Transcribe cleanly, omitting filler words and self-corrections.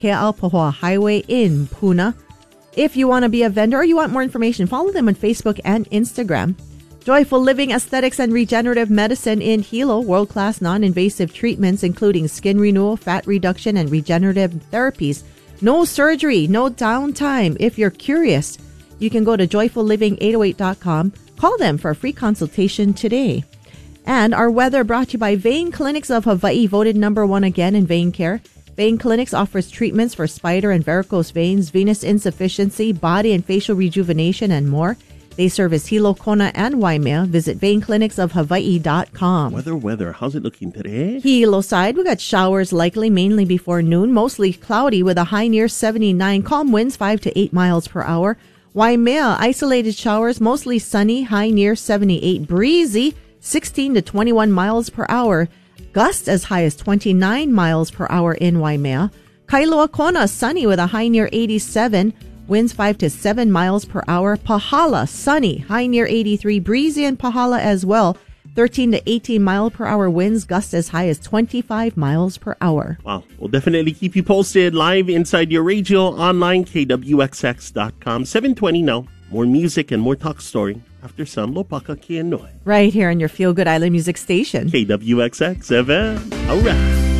Ke'apahoa Highway in Puna. If you want to be a vendor or you want more information, follow them on Facebook and Instagram. Joyful Living Aesthetics and Regenerative Medicine in Hilo, world-class non-invasive treatments including skin renewal, fat reduction, and regenerative therapies. No surgery, no downtime. If you're curious, you can go to joyfulliving808.com. Call them for a free consultation today. And our weather brought to you by Vein Clinics of Hawaii, voted #1 again in vein care. Vein Clinics offers treatments for spider and varicose veins, venous insufficiency, body and facial rejuvenation, and more. They service Hilo, Kona, and Waimea. Visit veinclinicsofhawaii.com. Weather. How's it looking today? Hilo side, we got showers likely mainly before noon, mostly cloudy with a high near 79, calm winds 5 to 8 miles per hour. Waimea, isolated showers, mostly sunny, high near 78, breezy, 16 to 21 miles per hour. Gusts as high as 29 miles per hour in Waimea. Kailua Kona, sunny with a high near 87, winds 5 to 7 miles per hour. Pahala, sunny, high near 83, breezy in Pahala as well. 13 to 18 mile per hour winds, gusts as high as 25 miles per hour. Wow. We'll definitely keep you posted live inside your radio, online, kwxx.com. 7:20 now. More music and more talk story after some Lopaka Kianoi. Right here on your Feel Good Island Music Station. KWXX FM. All right.